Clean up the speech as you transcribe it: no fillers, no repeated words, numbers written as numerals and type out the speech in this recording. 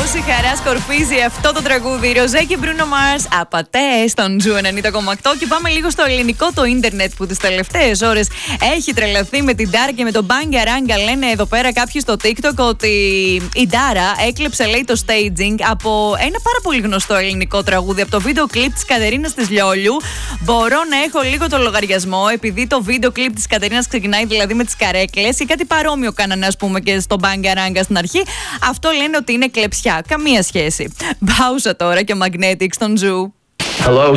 Πόση χαρά σκορπίζει αυτό το τραγούδι. Ροζέ και Μπρούνο Μάρς, απατέ στον Ζου 90,8. Και πάμε λίγο στο ελληνικό το ίντερνετ που τις τελευταίες ώρες έχει τρελαθεί με την Ντάρα και με τον Μπάγκα Ράγκα. Λένε εδώ πέρα κάποιοι στο TikTok ότι η Ντάρα έκλεψε, λέει, το staging από ένα πάρα πολύ γνωστό ελληνικό τραγούδι, από το βίντεο κλιπ της Κατερίνας της Λιόλιου. Μπορώ να έχω λίγο το λογαριασμό, επειδή το βίντεο κλιπ της Κατερίνας ξεκινάει δηλαδή με τις καρέκλες ή κάτι παρόμοιο κάνανε, ας πούμε, και στο Μπάγκα Ράγκα στην αρχή. Αυτό λένε ότι είναι κλεψιά. Καμία σχέση. Μπάουσα τώρα και Magnetic στον Ζου. Hello.